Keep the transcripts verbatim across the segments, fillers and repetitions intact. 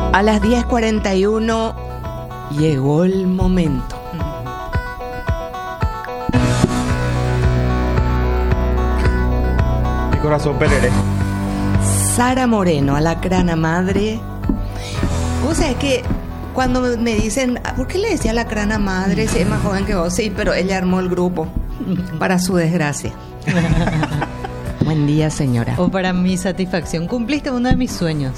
A las diez cuarenta y uno llegó el momento. Mi corazón perere. Sara Moreno, Alacrana Madre. O sea, es que cuando me dicen, ¿por qué le decía Alacrana Madre si es más joven que vos? Sí, pero ella armó el grupo, para su desgracia. Buen día, señora. O para mi satisfacción, cumpliste uno de mis sueños.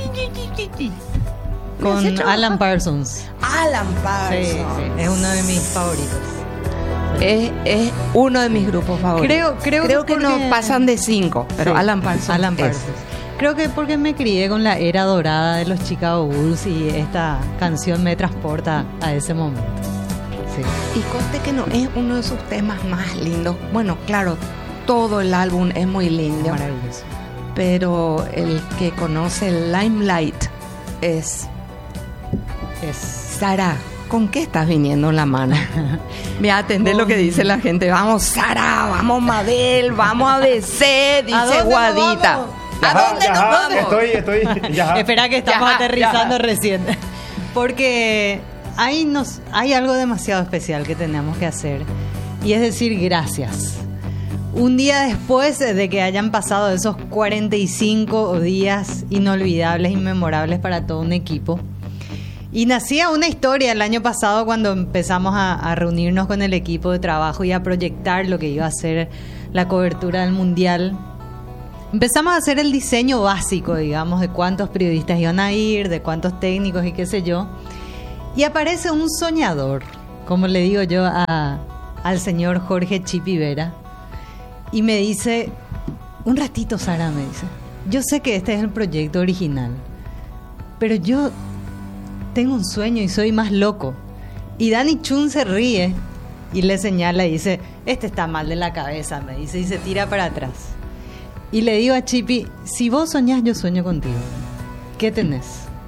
Con Alan Parsons. Alan Parsons. Sí, sí, es uno de mis favoritos. Es, es uno de mis grupos favoritos. Creo, creo, creo que porque... no pasan de cinco, pero sí, Alan Parsons. Alan Parsons. Creo que porque me crié con la era dorada de los Chicago Bulls y esta canción me transporta a ese momento. Sí. Y conste que no es uno de sus temas más lindos. Bueno, claro, todo el álbum es muy lindo. Maravilloso. Pero el que conoce el Limelight es... Es... Sara, ¿con qué estás viniendo en la mano? Me atendé lo que dice la gente. Vamos, Sara, vamos, Mabel, vamos a B C, dice Guadita. ¿A Yajá, dónde yajá, nos vamos? Estoy, estoy, yajá. Espera que estamos Yajá, aterrizando yajá. recién. Porque hay, nos, hay algo demasiado especial que tenemos que hacer. Y es decir, gracias. Un día después de que hayan pasado esos cuarenta y cinco días inolvidables, inmemorables para todo un equipo. Y nacía una historia el año pasado cuando empezamos a, a reunirnos con el equipo de trabajo y a proyectar lo que iba a ser la cobertura del Mundial. Empezamos a hacer el diseño básico, digamos, de cuántos periodistas iban a ir, de cuántos técnicos y qué sé yo. Y aparece un soñador, como le digo yo a, al señor Jorge Chipi Vera, y me dice, un ratito, Sara, me dice, yo sé que este es el proyecto original, pero yo tengo un sueño y soy más loco. Y Dani Chun se ríe y le señala y dice, este está mal de la cabeza, me dice, y se tira para atrás. Y le digo a Chipi, si vos soñás, yo sueño contigo. ¿Qué tenés?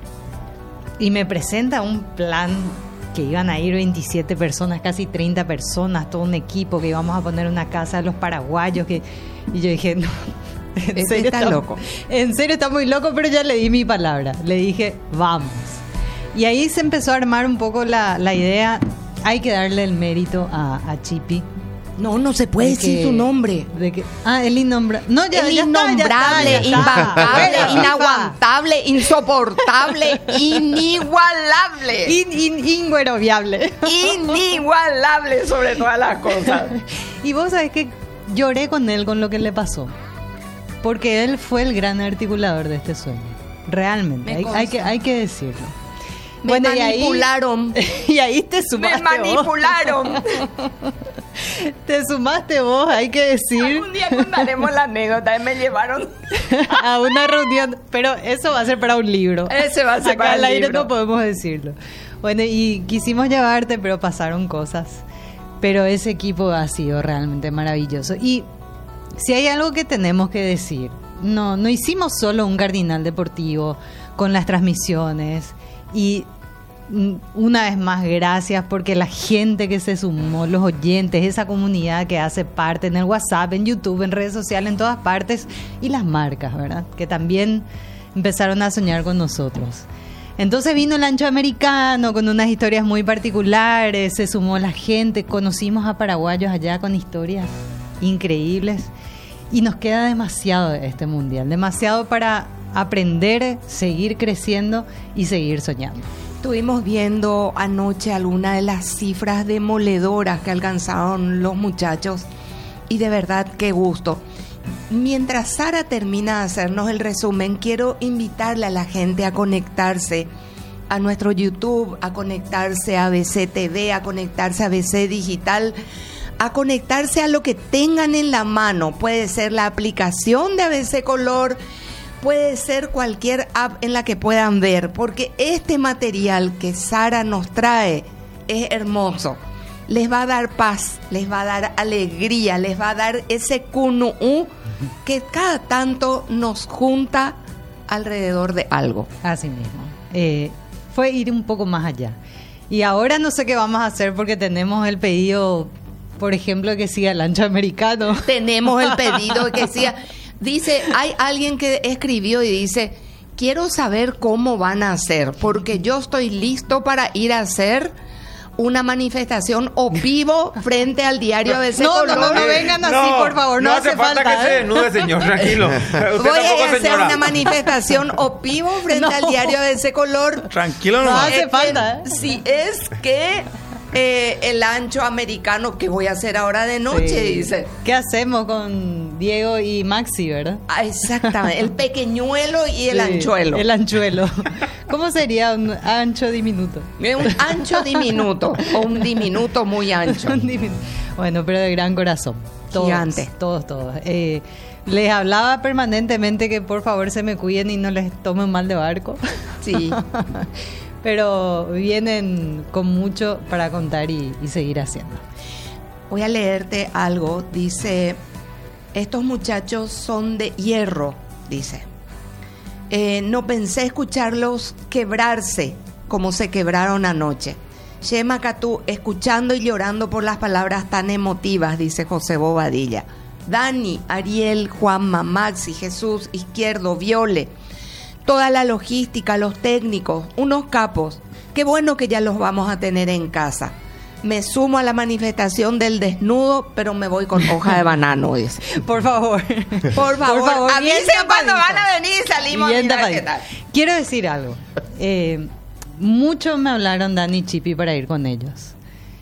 Y me presenta un plan que iban a ir veintisiete personas, casi treinta personas, todo un equipo, que íbamos a poner una casa de los paraguayos. Que... Y yo dije, no, en Este serio está está loco. En serio está muy loco, pero ya le di mi palabra. Le dije, vamos. Y ahí se empezó a armar un poco la, la idea. Hay que darle el mérito a, a Chipi. No, no se puede De decir que- su nombre. De que, ah, el innombrable. No, ya, El ya está, ya innombrable, está, ya está. imbancable, Bueno, inaguantable, insoportable, inigualable. In, in, ingueroviable. Inigualable sobre todas las cosas. Y vos sabés que lloré con él con lo que le pasó. Porque él fue el gran articulador de este sueño. Realmente, Me hay, consta. hay que, hay que decirlo. Me y ahí- manipularon. Y ahí te Me sumaste manipularon. vos. Te sumaste vos, hay que decir, Un día contaremos la anécdota. Me llevaron. a una reunión. Pero eso va a ser para un libro. Ese va a ser Acá para el al aire libro. no podemos decirlo. Bueno, y quisimos llevarte, pero pasaron cosas. Pero ese equipo ha sido realmente maravilloso. Y si hay algo que tenemos que decir, no, no hicimos solo un Cardinal Deportivo con las transmisiones. Y mm, una vez más, gracias porque la gente que se sumó, los oyentes, esa comunidad que hace parte en el WhatsApp, en YouTube, en redes sociales, en todas partes, y las marcas, ¿verdad? Que también empezaron a soñar con nosotros. Entonces vino el ancho americano con unas historias muy particulares, se sumó la gente, conocimos a paraguayos allá con historias increíbles y nos queda demasiado de este mundial, demasiado para aprender, seguir creciendo y seguir soñando. Estuvimos viendo anoche algunas de las cifras demoledoras que alcanzaron los muchachos y de verdad qué gusto. Mientras Sara termina de hacernos el resumen, quiero invitarle a la gente a conectarse a nuestro YouTube, a conectarse a B C T V, a conectarse a B C Digital, a conectarse a lo que tengan en la mano. Puede ser la aplicación de A B C Color, puede ser cualquier app en la que puedan ver, porque este material que Sara nos trae es hermoso. Les va a dar paz, les va a dar alegría, les va a dar ese cunuú que cada tanto nos junta alrededor de algo. Así mismo. Eh, fue ir un poco más allá. Y ahora no sé qué vamos a hacer porque tenemos el pedido, por ejemplo, que siga el ancho americano. Tenemos el pedido que decía, dice, hay alguien que escribió y dice, quiero saber cómo van a hacer, porque yo estoy listo para ir a hacer una manifestación o vivo frente al diario A B C No, Color. no, no, no vengan así, No, por favor, no, no hace hace falta, falta, que se ¿eh? desnude, señor, tranquilo. Usted Voy tampoco, a hacer señora. una manifestación o vivo frente No. al diario A B C Color. Tranquilo No nomás. hace Eh, falta, ¿eh? Si es que eh, el ancho americano, que voy a hacer ahora de noche, Sí. dice. ¿Qué hacemos con Diego y Maxi, verdad? Ah, exactamente, el pequeñuelo y el Sí, anchuelo. El anchuelo. ¿Cómo sería un ancho diminuto? Un ancho diminuto o un diminuto muy ancho. Un diminu- Bueno, pero de gran corazón. Todos, Gigante. Todos, todos. Eh, les hablaba permanentemente que por favor se me cuiden y no les tomen mal de barco. Sí. Pero vienen con mucho para contar y, y seguir haciendo. Voy a leerte algo. Dice, estos muchachos son de hierro, dice. Eh, no pensé escucharlos quebrarse como se quebraron anoche. Shema Catú, escuchando y llorando por las palabras tan emotivas, dice José Bobadilla. Dani, Ariel, Juanma, Maxi, Jesús, Izquierdo, Viole, toda la logística, los técnicos, unos capos. Qué bueno que ya los vamos a tener en casa. Me sumo a la manifestación del desnudo, pero me voy con hoja de banano, dice. Por favor. Por favor, bien avisen cuando tapadito. van a venir, salimos Bien a mirar tapadito. qué tal. Quiero decir algo. Eh, muchos me hablaron Dani y Chipi para ir con ellos.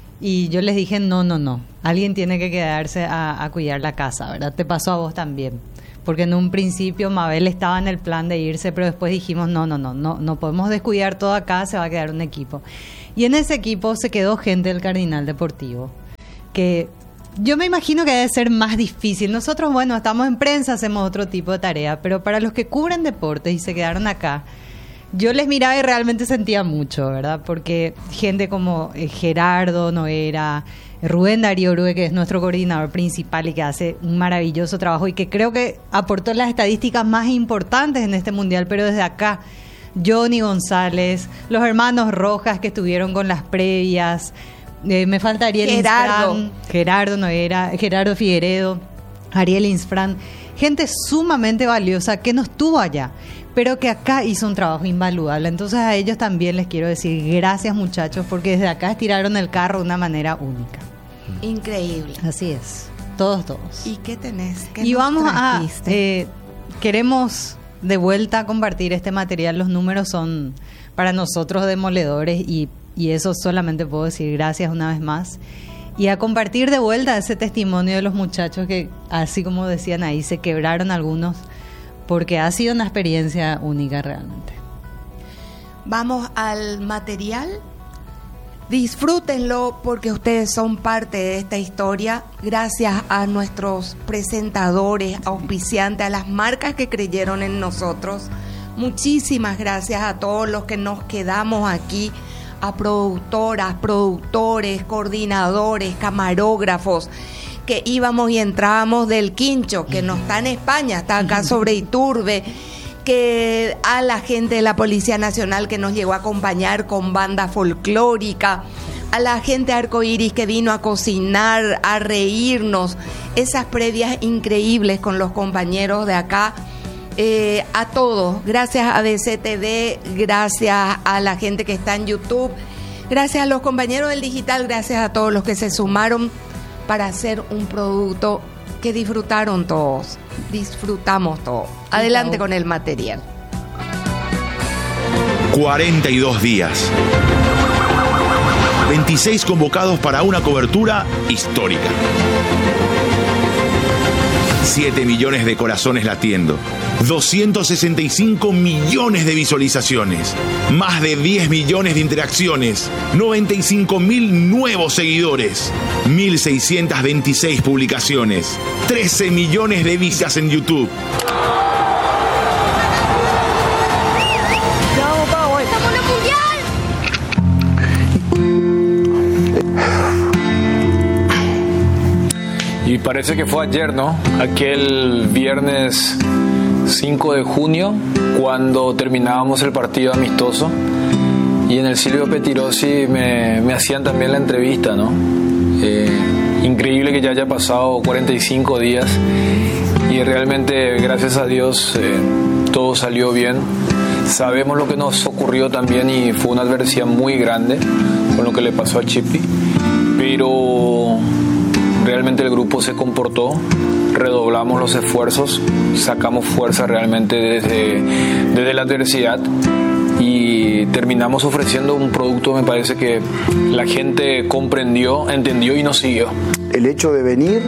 Y yo les dije, no, no, no. Alguien tiene que quedarse a, a cuidar la casa, ¿verdad? Te pasó a vos también. Porque en un principio Mabel estaba en el plan de irse, pero después dijimos, no, no, no, no, no podemos descuidar todo acá, se va a quedar un equipo. Y en ese equipo se quedó gente del Cardinal Deportivo, que yo me imagino que debe ser más difícil. Nosotros, bueno, estamos en prensa, hacemos otro tipo de tarea, pero para los que cubren deportes y se quedaron acá, yo les miraba y realmente sentía mucho, ¿verdad? Porque gente como eh, Gerardo Noera, Rubén Darío Orue, que es nuestro coordinador principal y que hace un maravilloso trabajo y que creo que aportó las estadísticas más importantes en este mundial, pero desde acá, Johnny González, los hermanos Rojas que estuvieron con las previas, eh, me faltaría el Gerardo. Insfran, Gerardo Noera, Gerardo Figueredo, Ariel Insfran, gente sumamente valiosa que no estuvo allá, pero que acá hizo un trabajo invaluable. Entonces a ellos también les quiero decir gracias, muchachos, porque desde acá estiraron el carro de una manera única. Increíble. Así es, todos, todos. ¿Y qué tenés? ¿Qué Y nos vamos a, trajiste? eh, queremos de vuelta compartir este material. Los números son para nosotros demoledores y, y eso solamente puedo decir gracias una vez más. Y a compartir de vuelta ese testimonio de los muchachos que, así como decían ahí, se quebraron algunos, porque ha sido una experiencia única realmente. Vamos al material. Disfrútenlo porque ustedes son parte de esta historia. Gracias a nuestros presentadores, auspiciantes, a las marcas que creyeron en nosotros. Muchísimas gracias a todos los que nos quedamos aquí, a productoras, productores, coordinadores, camarógrafos, que íbamos y entrábamos del Quincho, que no está en España, está acá sobre Iturbe, que a la gente de la Policía Nacional que nos llegó a acompañar con banda folclórica, a la gente arcoíris que vino a cocinar, a reírnos, esas previas increíbles con los compañeros de acá. Eh, a todos, gracias a B C T V, gracias a la gente que está en YouTube, gracias a los compañeros del digital, gracias a todos los que se sumaron para hacer un producto que disfrutaron todos, disfrutamos todos. Adelante con el material. cuarenta y dos días. veintiséis convocados para una cobertura histórica. siete millones de corazones latiendo. doscientos sesenta y cinco millones de visualizaciones. Más de diez millones de interacciones. noventa y cinco mil nuevos seguidores. mil seiscientas veintiséis publicaciones. trece millones de vistas en YouTube. Y parece que fue ayer, ¿no? Aquel viernes cinco de junio, cuando terminábamos el partido amistoso. Y en el Silvio Pettirossi me, me hacían también la entrevista, ¿no? Eh, increíble que ya haya pasado cuarenta y cinco días. Y realmente, gracias a Dios, eh, todo salió bien. Sabemos lo que nos ocurrió también y fue una adversidad muy grande con lo que le pasó a Chippy, pero realmente el grupo se comportó, redoblamos los esfuerzos, sacamos fuerza realmente desde, desde la adversidad y terminamos ofreciendo un producto, me parece que la gente comprendió, entendió y nos siguió. El hecho de venir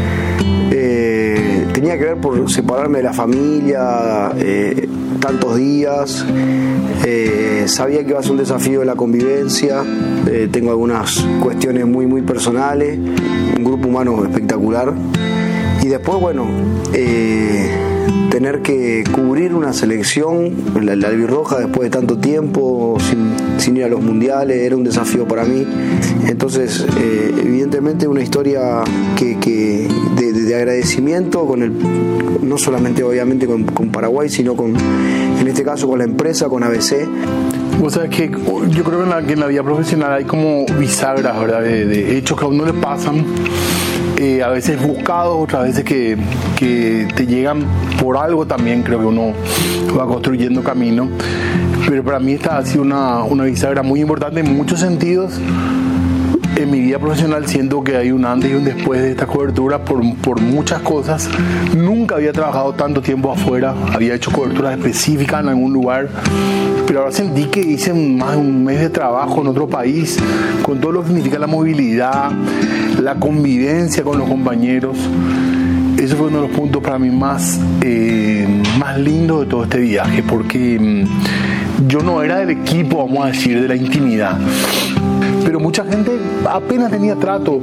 eh, tenía que ver por separarme de la familia eh, tantos días, eh, sabía que iba a ser un desafío de la convivencia, eh, tengo algunas cuestiones muy muy personales, un grupo humano espectacular y después bueno eh, tener que cubrir una selección, la, la albirroja después de tanto tiempo sin, sin ir a los mundiales, era un desafío para mí. Entonces eh, evidentemente una historia que, que de, de, de agradecimiento con el, no solamente obviamente con, con Paraguay, sino con, en este caso con la empresa, con A B C. O sea, que yo creo que en la, que en la vida profesional hay como bisagras, ¿verdad? De, de hechos que a uno le pasan, eh, a veces buscados, otras veces que, que te llegan por algo también. Creo que uno va construyendo camino. Pero para mí esta ha sido una, una bisagra muy importante en muchos sentidos. En mi vida profesional siento que hay un antes y un después de esta cobertura por, por muchas cosas. Nunca había trabajado tanto tiempo afuera, había hecho coberturas específicas en algún lugar, pero ahora sentí que hice más de un mes de trabajo en otro país, con todo lo que significa la movilidad, la convivencia con los compañeros. Eso fue uno de los puntos para mí más, eh, más lindos de todo este viaje, porque mmm, yo no era del equipo, vamos a decir, de la intimidad. Pero mucha gente apenas tenía trato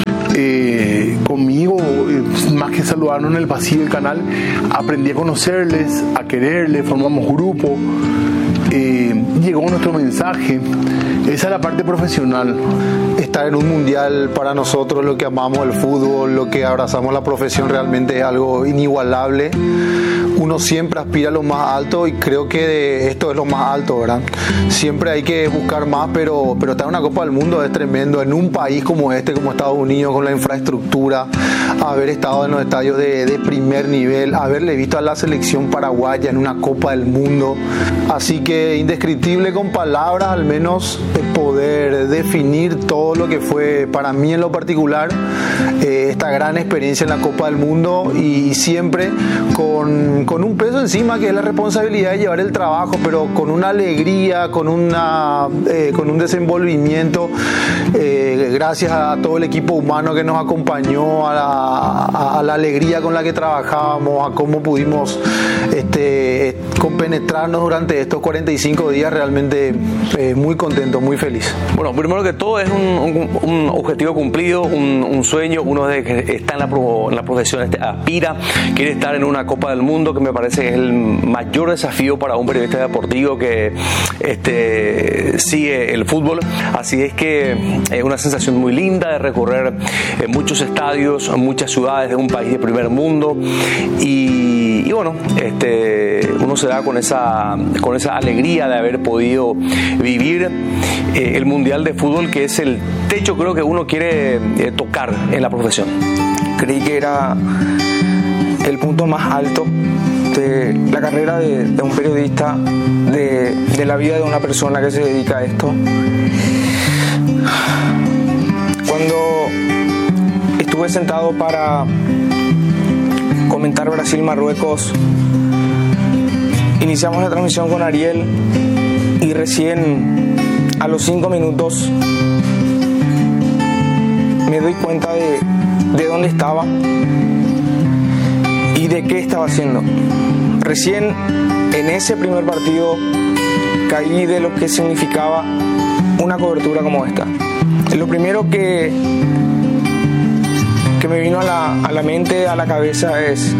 eh, conmigo, eh, más que saludarnos en el pasillo del canal, aprendí a conocerles, a quererles, formamos grupo, eh, llegó nuestro mensaje. Esa es la parte profesional. Estar en un mundial para nosotros, lo que amamos el fútbol, lo que abrazamos la profesión, realmente es algo inigualable. Uno siempre aspira a lo más alto y creo que esto es lo más alto, ¿verdad? Siempre hay que buscar más, pero, pero estar en una Copa del Mundo es tremendo. En un país como este, como Estados Unidos, con la infraestructura, haber estado en los estadios de, de primer nivel, haberle visto a la selección paraguaya en una Copa del Mundo. Así que indescriptible con palabras, al menos poder definir todo lo que fue para mí en lo particular eh, esta gran experiencia en la Copa del Mundo y siempre con, con un peso encima que es la responsabilidad de llevar el trabajo, pero con una alegría, con, una, eh, con un desenvolvimiento, eh, gracias a todo el equipo humano que nos acompañó, a la, a, a la alegría con la que trabajábamos, a cómo pudimos este, compenetrarnos durante estos cuarenta y cinco días, realmente eh, muy contento, muy feliz. Bueno, primero que todo es un, un, un objetivo cumplido, un, un sueño. Uno de que está en la, pro, en la profesión, este, aspira, quiere estar en una Copa del Mundo, que me parece que es el mayor desafío para un periodista deportivo que este, sigue el fútbol. Así es que es una sensación muy linda de recorrer eh, muchos estadios, muchas ciudades de un país de primer mundo y, y bueno, este, uno se da con esa, con esa alegría de haber podido vivir eh, el Mundial de Fútbol, que es el techo, creo que uno quiere eh, tocar en la profesión. Creí que era el punto más alto de la carrera de, de un periodista, de, de la vida de una persona que se dedica a esto. Cuando estuve sentado para comentar Brasil-Marruecos, iniciamos la transmisión con Ariel y recién a los cinco minutos me doy cuenta de, de dónde estaba y de qué estaba haciendo. Recién en ese primer partido caí de lo que significaba una cobertura como esta. Lo primero que, que me vino a la, a la mente, a la cabeza es,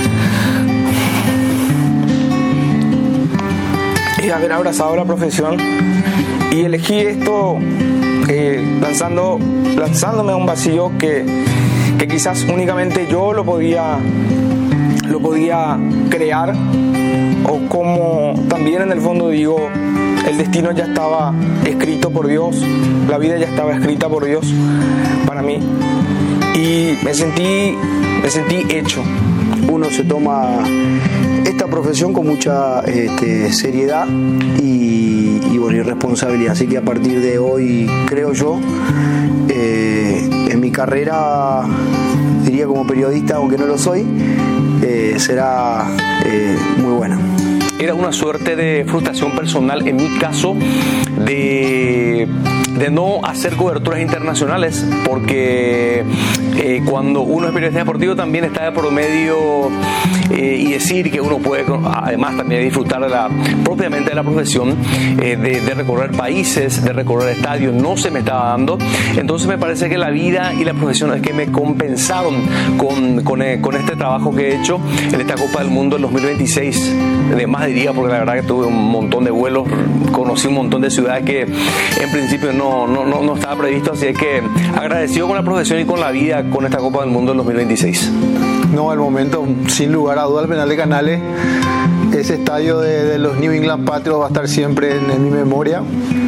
es haber abrazado la profesión y elegí esto eh, lanzando, lanzándome a un vacío que, que quizás únicamente yo lo podía, lo podía crear, o como también en el fondo digo, el destino ya estaba escrito por Dios, la vida ya estaba escrita por Dios para mí y me sentí, me sentí hecho. Uno se toma esta profesión con mucha este, seriedad y, y, bueno, y responsabilidad. Así que a partir de hoy, creo yo, eh, en mi carrera, diría como periodista, aunque no lo soy, eh, será eh, muy buena. Era una suerte de frustración personal, en mi caso, de, de no hacer coberturas internacionales, porque eh, cuando uno es periodista deportivo también está de por medio eh, y decir que uno puede, además también disfrutar de la, propiamente de la profesión, eh, de, de recorrer países, de recorrer estadios, no se me estaba dando. Entonces me parece que la vida y la profesión es que me compensaron con, con, eh, con este trabajo que he hecho en esta Copa del Mundo en dos mil veintiséis, de más diría, porque la verdad que tuve un montón de vuelos, conocí un montón de ciudades que en principio no, no, no, no estaba previsto, así es que agradecido con la profesión y con la vida con esta Copa del Mundo en dos mil veintiséis. No, al momento, sin lugar a dudas, el penal de Canales, ese estadio de, de los New England Patriots va a estar siempre en, en mi memoria.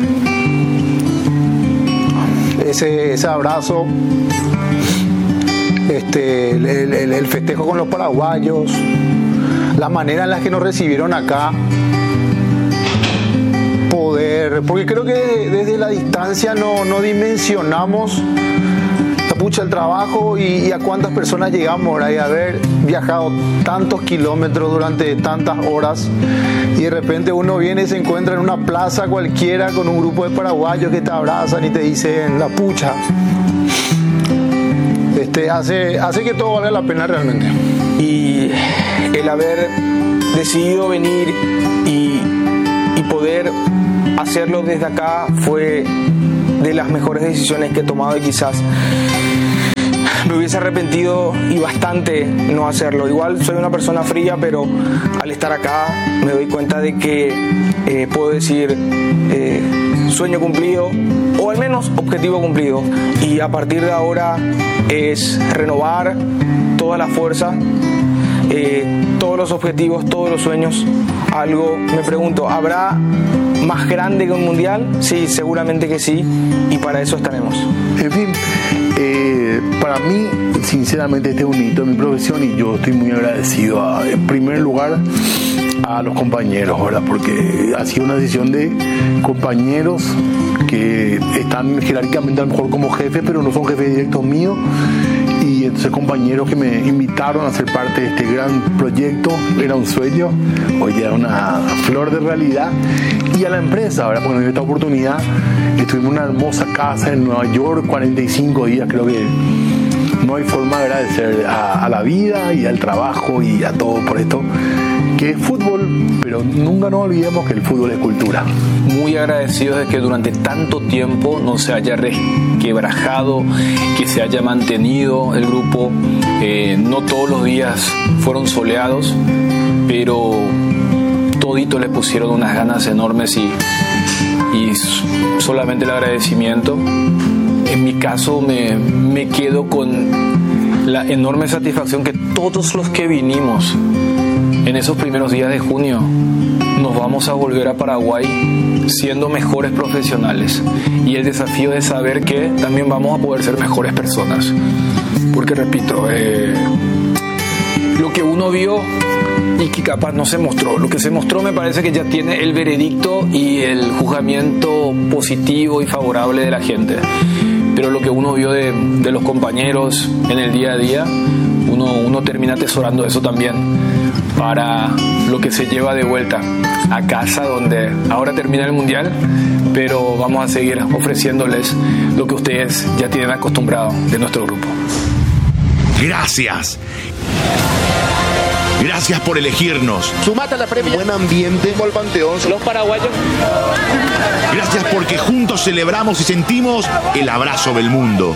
Ese, ese abrazo, este, el, el, el festejo con los paraguayos, la manera en la que nos recibieron acá, poder, porque creo que desde la distancia no, no dimensionamos pucha el trabajo y, y a cuántas personas llegamos, ¿verdad? Y haber viajado tantos kilómetros durante tantas horas y de repente uno viene y se encuentra en una plaza cualquiera con un grupo de paraguayos que te abrazan y te dicen la pucha. Este, hace, hace que todo valga la pena realmente. Y el haber decidido venir y, y poder hacerlo desde acá fue de las mejores decisiones que he tomado, y quizás me hubiese arrepentido y bastante no hacerlo. Igual soy una persona fría, pero al estar acá me doy cuenta de que eh, puedo decir eh, sueño cumplido, o al menos objetivo cumplido, y a partir de ahora es renovar toda la fuerza, eh, todos los objetivos, todos los sueños. Algo, me pregunto, ¿habrá más grande que un mundial? Sí, seguramente que sí, y para eso estaremos. En fin, eh, para mí, sinceramente, este es un hito en mi profesión y yo estoy muy agradecido, a, en primer lugar, a los compañeros, ¿verdad? Porque ha sido una decisión de compañeros que están jerárquicamente a lo mejor como jefes, pero no son jefes directos míos. Y entonces compañeros que me invitaron a ser parte de este gran proyecto, era un sueño, hoy era una flor de realidad. Y a la empresa, ¿verdad? Porque en esta oportunidad estuvimos en una hermosa casa en Nueva York, cuarenta y cinco días, creo que no hay forma de agradecer a, a la vida y al trabajo y a todo por esto, que es fútbol, pero nunca nos olvidemos que el fútbol es cultura. Muy agradecidos de que durante tanto tiempo no se haya resquebrajado, que se haya mantenido el grupo. Eh, no todos los días fueron soleados, pero todito le pusieron unas ganas enormes y, y solamente el agradecimiento. En mi caso me, me quedo con la enorme satisfacción que todos los que vinimos en esos primeros días de junio nos vamos a volver a Paraguay siendo mejores profesionales, y el desafío de saber que también vamos a poder ser mejores personas, porque repito, eh, lo que uno vio y que capaz no se mostró, lo que se mostró me parece que ya tiene el veredicto y el juzgamiento positivo y favorable de la gente, pero lo que uno vio de, de los compañeros en el día a día, uno, uno termina atesorando eso también para lo que se lleva de vuelta a casa, donde ahora termina el mundial, pero vamos a seguir ofreciéndoles lo que ustedes ya tienen acostumbrado de nuestro grupo. Gracias. Gracias por elegirnos. Sumate a la premia. Buen ambiente. Gol Panteón. Los paraguayos. Gracias porque juntos celebramos y sentimos el abrazo del mundo.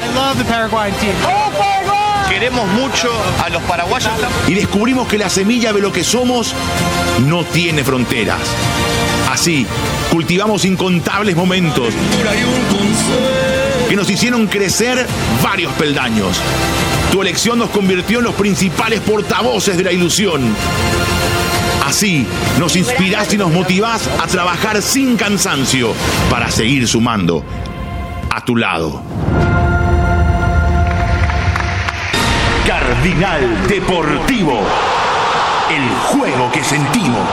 Queremos mucho a los paraguayos. Y descubrimos que la semilla de lo que somos no tiene fronteras. Así, cultivamos incontables momentos que nos hicieron crecer varios peldaños. Tu elección nos convirtió en los principales portavoces de la ilusión. Así, nos inspirás y nos motivás a trabajar sin cansancio para seguir sumando a tu lado. Cardinal Deportivo. el juego que sentimos.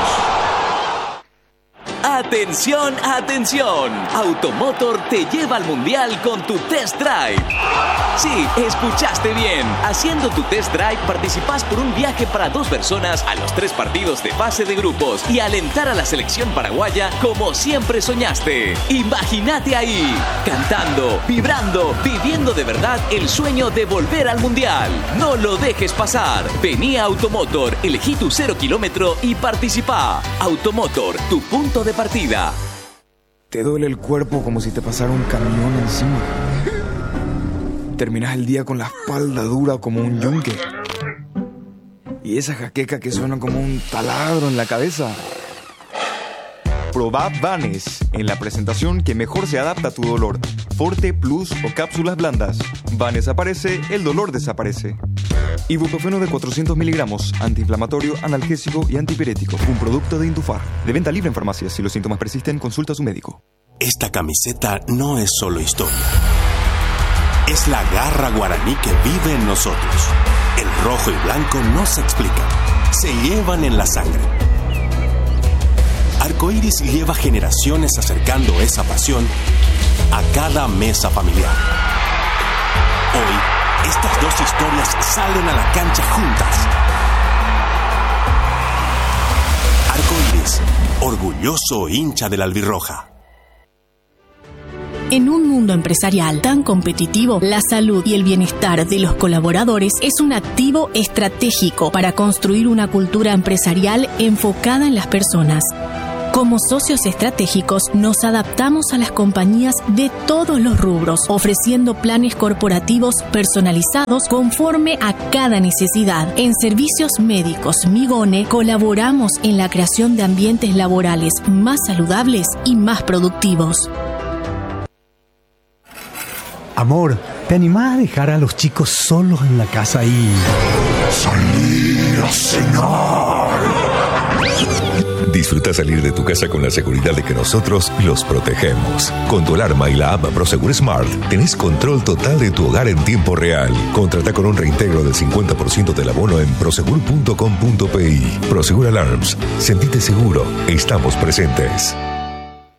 Atención, atención. Automotor te lleva al mundial con tu test drive. Sí, escuchaste bien. Haciendo tu test drive participas por un viaje para dos personas a los tres partidos de fase de grupos y alentar a la selección paraguaya como siempre soñaste. Imagínate ahí, cantando, vibrando, viviendo de verdad el sueño de volver al mundial. No lo dejes pasar. Vení a Automotor, elegí tu cero kilómetro y participa. Automotor, tu punto de partida. Te duele el cuerpo como si te pasara un camión encima. Terminas el día con la espalda dura como un yunque. Y esa jaqueca que suena como un taladro en la cabeza. Probá Vanes en la presentación que mejor se adapta a tu dolor. Forte, Plus o cápsulas blandas. Vanes aparece, el dolor desaparece. Ibuprofeno de cuatrocientos miligramos, antiinflamatorio, analgésico y antipirético. Un producto de Intufar. De venta libre en farmacias. Si los síntomas persisten, consulta a su médico. Esta camiseta no es solo historia. Es la garra guaraní que vive en nosotros. El rojo y blanco no se explican. Se llevan en la sangre. Arcoíris lleva generaciones acercando esa pasión a cada mesa familiar. Hoy, estas dos historias salen a la cancha juntas. Arcoíris, orgulloso hincha de la albirroja. En un mundo empresarial tan competitivo, la salud y el bienestar de los colaboradores es un activo estratégico para construir una cultura empresarial enfocada en las personas. Como socios estratégicos, nos adaptamos a las compañías de todos los rubros, ofreciendo planes corporativos personalizados conforme a cada necesidad. En Servicios Médicos Migone, colaboramos en la creación de ambientes laborales más saludables y más productivos. Amor, ¿te animás a dejar a los chicos solos en la casa y salir a cenar? Disfruta salir de tu casa con la seguridad de que nosotros los protegemos. Con tu alarma y la app Prosegur Smart, tenés control total de tu hogar en tiempo real. Contrata con un reintegro del cincuenta por ciento del abono en prosegur punto com punto pe i. Prosegur Alarms. Sentite seguro. Estamos presentes.